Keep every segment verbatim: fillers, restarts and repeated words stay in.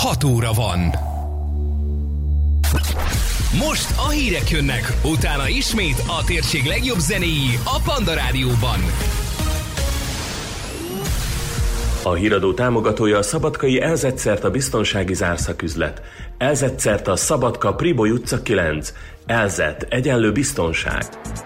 hat óra van. Most a hírek jönnek, utána ismét a térség legjobb zenéi a Panda Rádióban. A híradó támogatója a szabadkai Elzett a biztonsági zárszaküzlet. Elzett a Szabadka Priboly utca kilenc. Elzett egyenlő biztonság.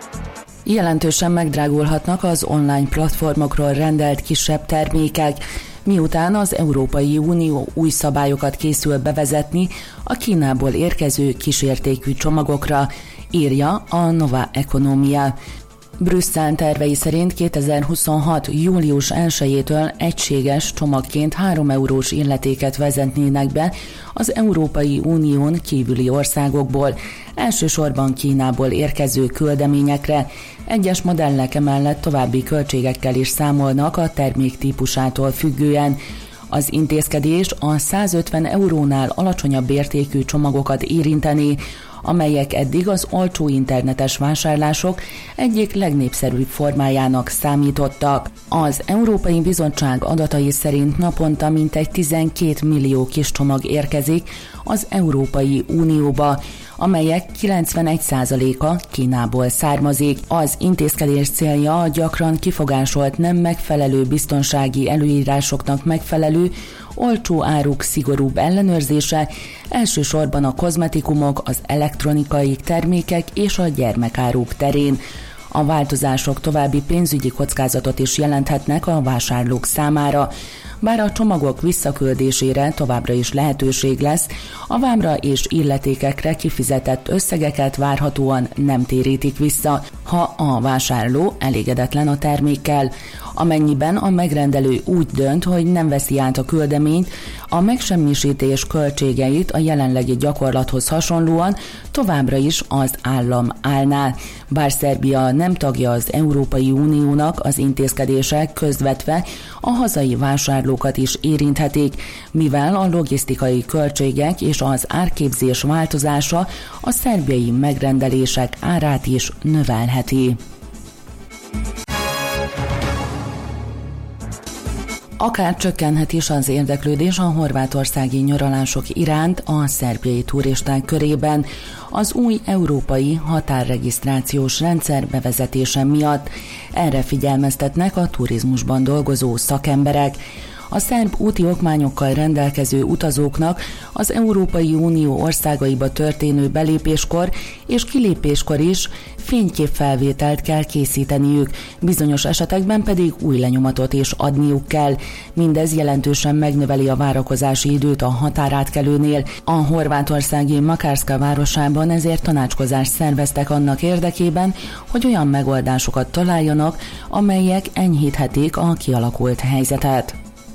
Jelentősen megdrágulhatnak az online platformokról rendelt kisebb termékek, miután az Európai Unió új szabályokat készül bevezetni a Kínából érkező kisértékű csomagokra, írja a Nova Economia. Brüsszel tervei szerint kétezer-huszonhat. július elsejétől egységes csomagként három eurós illetéket vezetnének be az Európai Unión kívüli országokból, elsősorban Kínából érkező küldeményekre. Egyes modellek emellett további költségekkel is számolnak a termék típusától függően. Az intézkedés a százötven eurónál alacsonyabb értékű csomagokat érinteni, amelyek eddig az olcsó internetes vásárlások egyik legnépszerűbb formájának számítottak. Az Európai Bizottság adatai szerint naponta mintegy tizenkét millió kis csomag érkezik az Európai Unióba, amelyek kilencvenegy százaléka Kínából származik. Az intézkedés célja a gyakran kifogásolt nem megfelelő biztonsági előírásoknak megfelelő, olcsó áruk szigorúbb ellenőrzése, elsősorban a kozmetikumok, az elektronikai termékek és a gyermekáruk terén. A változások további pénzügyi kockázatot is jelenthetnek a vásárlók számára. Bár a csomagok visszaküldésére továbbra is lehetőség lesz, a vámra és illetékekre kifizetett összegeket várhatóan nem térítik vissza, ha a vásárló elégedetlen a termékkel. Amennyiben a megrendelő úgy dönt, hogy nem veszi át a küldeményt, a megsemmisítés költségeit a jelenlegi gyakorlathoz hasonlóan továbbra is az állam állná. Bár Szerbia nem tagja az Európai Uniónak, az intézkedések közvetve a hazai vásárlókat is érinthetik, mivel a logisztikai költségek és az árképzés változása a szerbiai megrendelések árát is növelheti. Akár csökkenhet is az érdeklődés a horvátországi nyaralások iránt a szerbiai turisták körében az új európai határregisztrációs rendszer bevezetése miatt. Erre figyelmeztetnek a turizmusban dolgozó szakemberek. A szerb úti okmányokkal rendelkező utazóknak az Európai Unió országaiba történő belépéskor és kilépéskor is fényképfelvételt kell készíteniük, bizonyos esetekben pedig új lenyomatot is adniuk kell. Mindez jelentősen megnöveli a várakozási időt a határátkelőnél. A horvátországi Makarska városában ezért tanácskozást szerveztek annak érdekében, hogy olyan megoldásokat találjanak, amelyek enyhíthetik a kialakult helyzetet.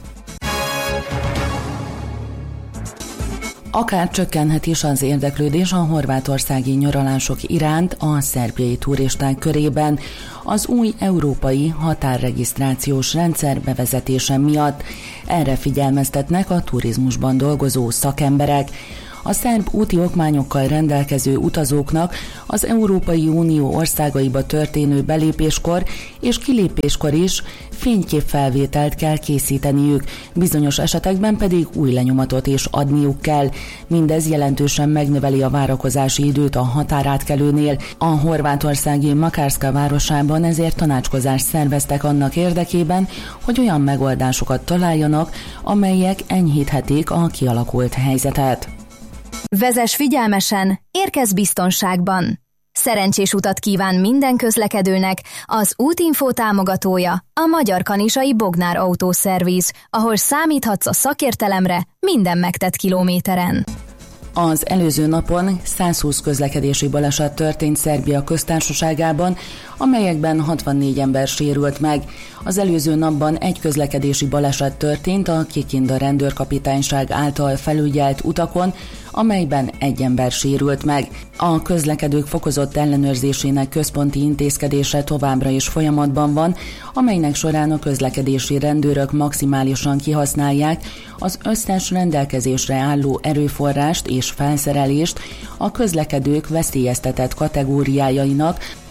Akár csökkenhet is az érdeklődés a horvátországi nyaralások iránt a szerbiai turisták körében az új európai határregisztrációs rendszer bevezetése miatt. Erre figyelmeztetnek a turizmusban dolgozó szakemberek. A szerb úti okmányokkal rendelkező utazóknak az Európai Unió országaiba történő belépéskor és kilépéskor is fényképfelvételt kell készíteniük, bizonyos esetekben pedig új lenyomatot is adniuk kell. Mindez jelentősen megnöveli a várakozási időt a határátkelőnél. A horvátországi Makarska városában ezért tanácskozást szerveztek annak érdekében, hogy olyan megoldásokat találjanak, amelyek enyhíthetik a kialakult helyzetet. Vezess figyelmesen, érkezz biztonságban! Szerencsés utat kíván minden közlekedőnek az Útinfo támogatója, a Magyar Kanizsai Bognár Autószerviz, ahol számíthatsz a szakértelemre minden megtett kilométeren. Az előző napon százhúsz közlekedési baleset történt Szerbia köztársaságában, amelyekben hatvannégy ember sérült meg. Az előző napban egy közlekedési baleset történt a Kikinda rendőrkapitányság által felügyelt utakon, amelyben egy ember sérült meg. A közlekedők fokozott ellenőrzésének központi intézkedése továbbra is folyamatban van, amelynek során a közlekedési rendőrök maximálisan kihasználják az összes rendelkezésre álló erőforrást és felszerelést a közlekedők veszélyeztetett kategóriájainak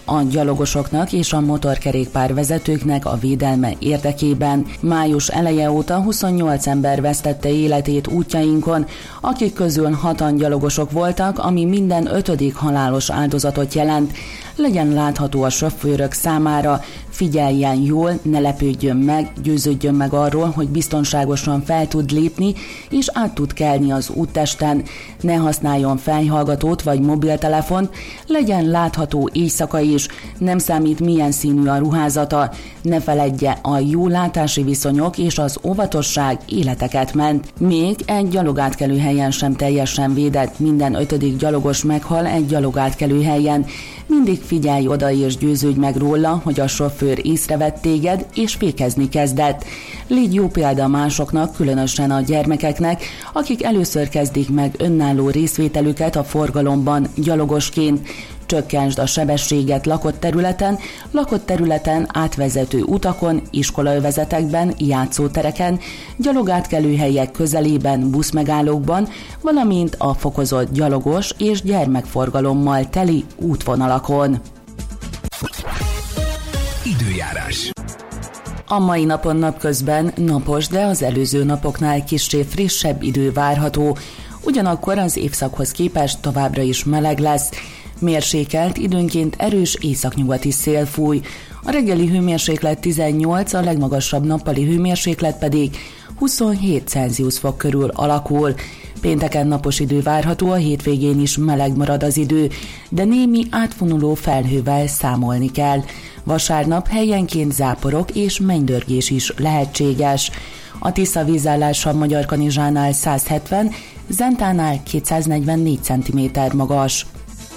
a gyalogosoknak és a motorkerékpár vezetőknek a védelme érdekében. Május eleje óta huszonnyolc ember vesztette életét útjainkon, akik közül hatan gyalogosok voltak, ami minden ötödik halálos áldozatot jelent. Legyen látható a sofőrök számára, figyeljen jól, ne lepődjön meg, győződjön meg arról, hogy biztonságosan fel tud lépni és át tud kelni az úttesten, ne használjon fejhallgatót vagy mobiltelefont, legyen látható éjszaka is, nem számít milyen színű a ruházata, ne feledje, a jó látási viszonyok és az óvatosság életeket ment. Még egy gyalogátkelőhelyen sem teljesen védett, minden ötödik gyalogos meghal egy gyalogátkelőhelyen. Mindig figyelj oda és győződj meg róla, hogy a sofőr észrevett téged és fékezni kezdett. Légy jó példa másoknak, különösen a gyermekeknek, akik először kezdik meg önálló részvételüket a forgalomban gyalogosként. Csökkentsd a sebességet lakott területen, lakott területen átvezető utakon, iskolaövezetekben, játszótereken, gyalogátkelőhelyek közelében, buszmegállókban, valamint a fokozott gyalogos és gyermekforgalommal teli útvonalakon. Időjárás. A mai napon napközben napos, de az előző napoknál kissé frissebb idő várható. Ugyanakkor az évszakhoz képest továbbra is meleg lesz. Mérsékelt, időnként erős északnyugati szél fúj. A reggeli hőmérséklet tizennyolc, a legmagasabb nappali hőmérséklet pedig huszonhét Celsius fok körül alakul. Pénteken napos idő várható, a hétvégén is meleg marad az idő, de némi átfonuló felhővel számolni kell. Vasárnap helyenként záporok és mennydörgés is lehetséges. A Tisza vízállása Magyarkanizsánál száz hetven, Zentánál kétszáznegyvennégy centiméter magas.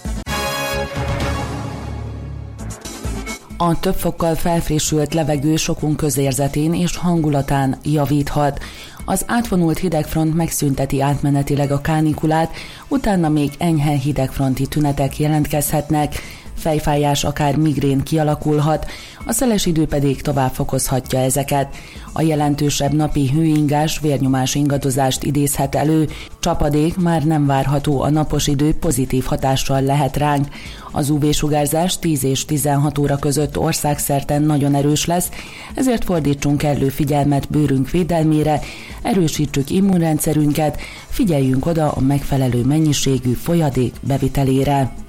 A több fokkal felfrissült levegő sokunk közérzetén és hangulatán javíthat. Az átvonult hidegfront megszünteti átmenetileg a kánikulát, utána még enyhe hidegfronti tünetek jelentkezhetnek, fejfájás, akár migrén kialakulhat, a szeles idő pedig tovább fokozhatja ezeket. A jelentősebb napi hőingás vérnyomás ingadozást idézhet elő, csapadék már nem várható, a napos idő pozitív hatással lehet ránk. Az ú vé-sugárzás tíz és tizenhat óra között országszerte nagyon erős lesz, ezért fordítsunk kellő figyelmet bőrünk védelmére, erősítsük immunrendszerünket, figyeljünk oda a megfelelő mennyiségű folyadék bevitelére.